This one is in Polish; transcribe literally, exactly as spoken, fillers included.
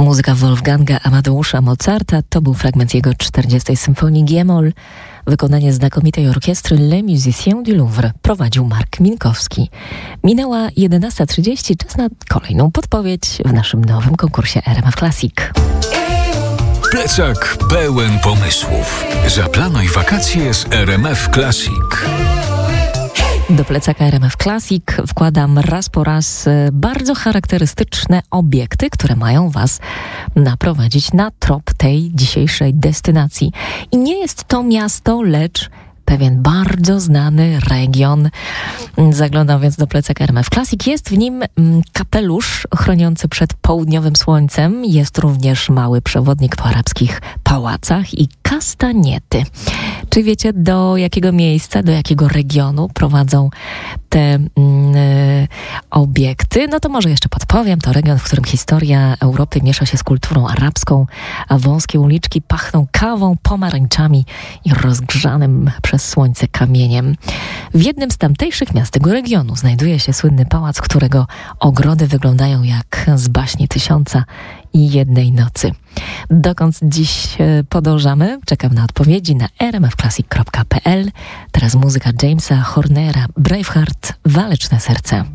Muzyka Wolfganga Amadeusza Mozarta to był fragment jego czterdziestej symfonii G-moll. Wykonanie znakomitej orkiestry Les Musiciens du Louvre prowadził Mark Minkowski. Minęła jedenasta trzydzieści, czas na kolejną podpowiedź w naszym nowym konkursie R M F Classic. Plecak pełen pomysłów. Zaplanuj wakacje z R M F Classic. Do plecaka R M F Classic wkładam raz po raz bardzo charakterystyczne obiekty, które mają Was naprowadzić na trop tej dzisiejszej destynacji. I nie jest to miasto, lecz pewien bardzo znany region. Zaglądam więc do plecaka R M F Classic. Jest w nim kapelusz chroniący przed południowym słońcem. Jest również mały przewodnik po arabskich pałacach i kastaniety. Czy wiecie, do jakiego miejsca, do jakiego regionu prowadzą te mm, obiekty? No to może jeszcze podpowiem. To region, w którym historia Europy miesza się z kulturą arabską, a wąskie uliczki pachną kawą, pomarańczami i rozgrzanym przez słońce kamieniem. W jednym z tamtejszych miast tego regionu znajduje się słynny pałac, którego ogrody wyglądają jak z baśni Tysiąca i Jednej Nocy. Dokąd dziś podążamy? Czekam na odpowiedzi na r m f classic kropka p l. Teraz muzyka Jamesa Hornera, Braveheart, Waleczne serce.